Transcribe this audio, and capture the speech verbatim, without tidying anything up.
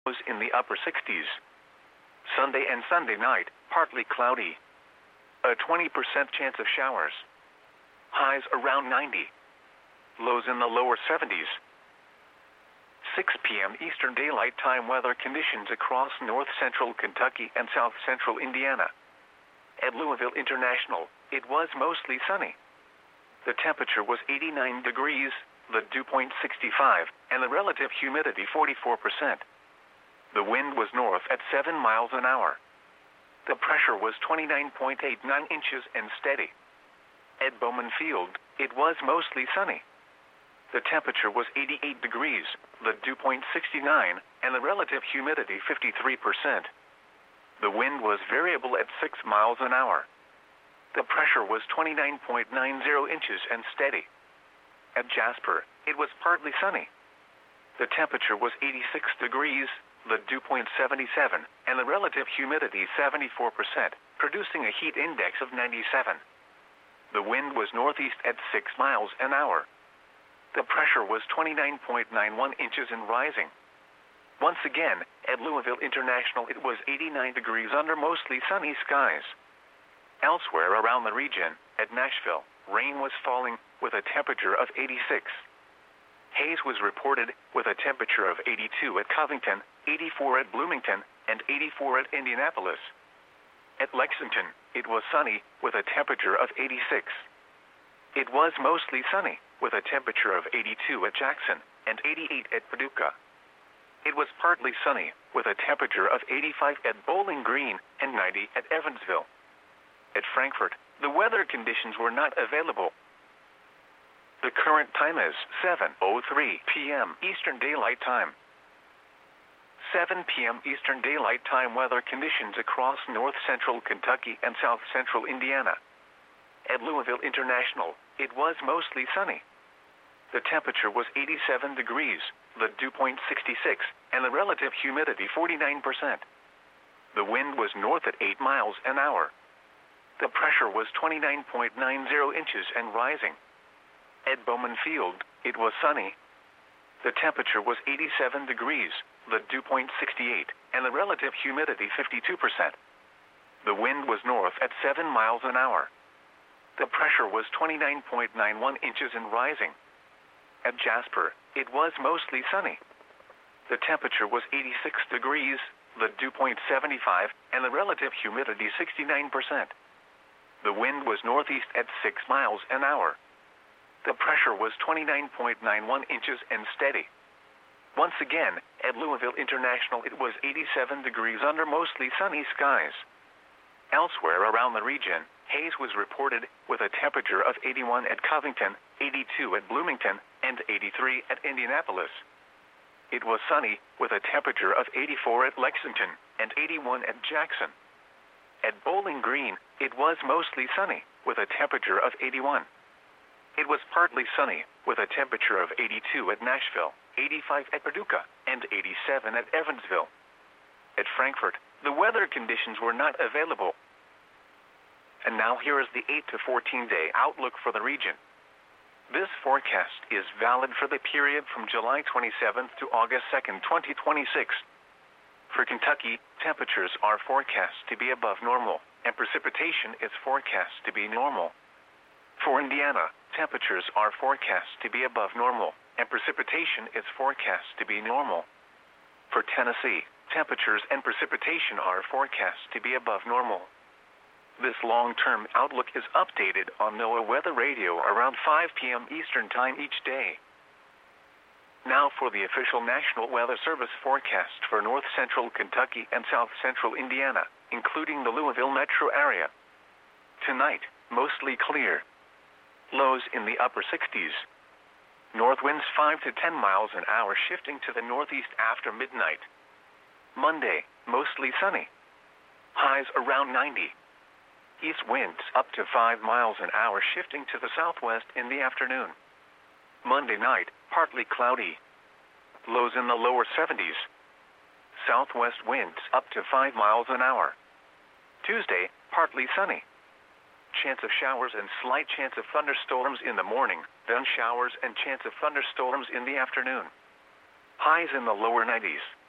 lows in the upper sixties. Sunday and Sunday night, partly cloudy. A twenty percent chance of showers. Highs around ninety. Lows in the lower seventies. six p m Eastern Daylight Time weather conditions across north central Kentucky and south central Indiana. At Louisville International, it was mostly sunny. The temperature was eighty-nine degrees, the dew point sixty-five, and the relative humidity forty-four percent. The wind was north at seven miles an hour. The pressure was twenty-nine point eight nine inches and steady. At Bowman Field, it was mostly sunny. The temperature was eighty-eight degrees, the dew point sixty-nine, and the relative humidity fifty-three percent. The wind was variable at six miles an hour. The pressure was twenty-nine point nine zero inches and steady. At Jasper, it was partly sunny. The temperature was eighty-six degrees, the dew point seventy-seven, and the relative humidity seventy-four percent, producing a heat index of ninety-seven. The wind was northeast at six miles an hour. The pressure was twenty-nine point nine one inches and rising. Once again, at Louisville International it was eighty-nine degrees under mostly sunny skies. Elsewhere around the region, at Nashville, rain was falling with a temperature of eighty-six. Haze was reported with a temperature of eighty-two at Covington, eighty-four at Bloomington, and eighty-four at Indianapolis. At Lexington, it was sunny with a temperature of eighty-six. It was mostly sunny with a temperature of eighty-two at Jackson and eighty-eight at Paducah. It was partly sunny with a temperature of eighty-five at Bowling Green and ninety at Evansville. At Frankfort, the weather conditions were not available. The current time is seven oh three p m Eastern Daylight Time. seven p m Eastern Daylight Time weather conditions across north central Kentucky and south central Indiana. At Louisville International, it was mostly sunny. The temperature was eighty-seven degrees, the dew point sixty-six, and the relative humidity forty-nine percent. The wind was north at eight miles an hour. The pressure was twenty-nine point nine zero inches and rising. At Bowman Field, it was sunny. The temperature was eighty-seven degrees, the dew point sixty-eight, and the relative humidity fifty-two percent. The wind was north at seven miles an hour. The pressure was twenty-nine point nine one inches and rising. At Jasper, it was mostly sunny. The temperature was eighty-six degrees, the dew point seventy-five, and the relative humidity sixty-nine percent. The wind was northeast at six miles an hour. The pressure was twenty-nine point nine one inches and steady. Once again, at Louisville International it was eighty-seven degrees under mostly sunny skies. Elsewhere around the region, haze was reported with a temperature of eighty-one at Covington, eighty-two at Bloomington, and eighty-three at Indianapolis. It was sunny with a temperature of eighty-four at Lexington and eighty-one at Jackson. At Bowling Green, it was mostly sunny with a temperature of eighty-one. It was partly sunny with a temperature of eighty-two at Nashville, eighty-five at Paducah, and eighty-seven at Evansville. At Frankfort, the weather conditions were not available. And now here is the eight to fourteen day outlook for the region. This forecast is valid for the period from July twenty-seventh to August second, twenty twenty-six. For Kentucky, temperatures are forecast to be above normal, and precipitation is forecast to be normal. For Indiana, temperatures are forecast to be above normal, and precipitation is forecast to be normal. For Tennessee, temperatures and precipitation are forecast to be above normal. This long-term outlook is updated on NOAA Weather Radio around five p m Eastern Time each day. Now for the official National Weather Service forecast for north central Kentucky and south central Indiana, including the Louisville metro area. Tonight, mostly clear. Lows in the upper sixties. North winds five to ten miles an hour shifting to the northeast after midnight. Monday, mostly sunny. Highs around ninety. East winds up to five miles an hour shifting to the southwest in the afternoon. Monday night, partly cloudy. Lows in the lower seventies. Southwest winds up to five miles an hour. Tuesday, partly sunny. Chance of showers and slight chance of thunderstorms in the morning, then showers and chance of thunderstorms in the afternoon. Highs in the lower nineties.